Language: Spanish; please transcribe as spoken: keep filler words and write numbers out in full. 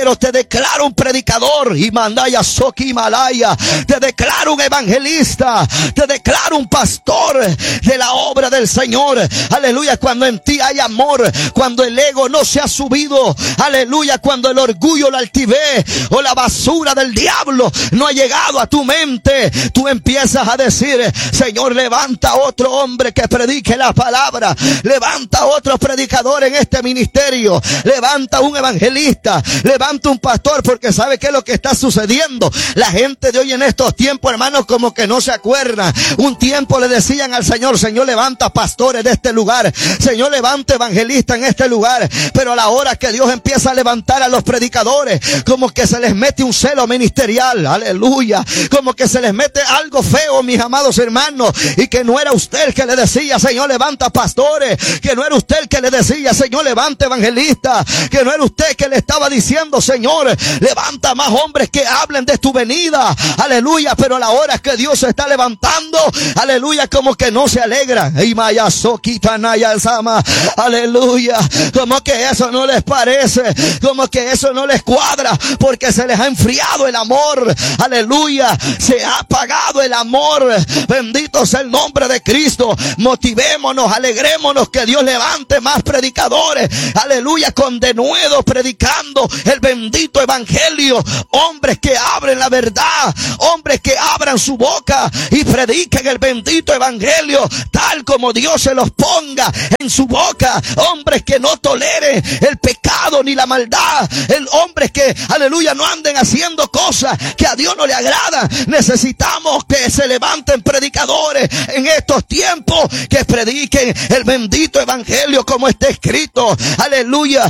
Pero te declaro un predicador, y mandaya soki Himalaya. Te declaro un evangelista, te declaro un pastor de la obra del Señor. Aleluya, cuando en ti hay amor, cuando el ego no se ha subido, aleluya, cuando el orgullo, la altivez o la basura del diablo no ha llegado a tu mente, tú empiezas a decir: Señor, levanta otro hombre que predique la palabra, levanta otro predicador en este ministerio, levanta un evangelista, levanta un pastor, porque ¿sabe qué es lo que está sucediendo? La gente de hoy en estos tiempos, hermanos, como que no se acuerdan. Un tiempo le decían al Señor: Señor, levanta pastores de este lugar, Señor, levanta evangelistas en este lugar. Pero a la hora que Dios empieza a levantar a los predicadores, como que se les mete un celo ministerial, aleluya, como que se les mete algo feo, mis amados hermanos, y que no era usted el que le decía: Señor, levanta pastores, que no era usted el que le decía: Señor, levanta evangelistas, que no era usted que le estaba diciendo: Señor, levanta más hombres que hablen de tu venida, aleluya. Pero a la hora que Dios se está levantando, aleluya, como que no se alegra, aleluya, como que eso no les parece, como que eso no les cuadra, porque se les ha enfriado el amor, aleluya, se ha apagado el amor. Bendito sea el nombre de Cristo. Motivémonos, alegrémonos que Dios levante más predicadores, aleluya, con denuedo predicando el bendito evangelio, hombres que abren la verdad, hombres que abran su boca y prediquen el bendito evangelio tal como Dios se los ponga en su boca, hombres que no toleren el pecado ni la maldad, el hombres que, aleluya, no anden haciendo cosas que a Dios no le agradan. Necesitamos que se levanten predicadores en estos tiempos que prediquen el bendito evangelio como está escrito, aleluya,